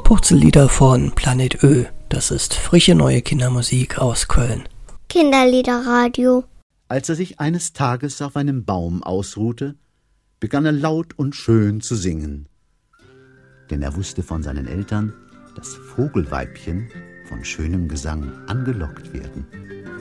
Purzellieder von Planet Ö. Das ist frische neue Kindermusik aus Köln. Kinderliederradio. Als er sich eines Tages auf einem Baum ausruhte, begann er laut und schön zu singen. Denn er wusste von seinen Eltern, dass Vogelweibchen von schönem Gesang angelockt werden.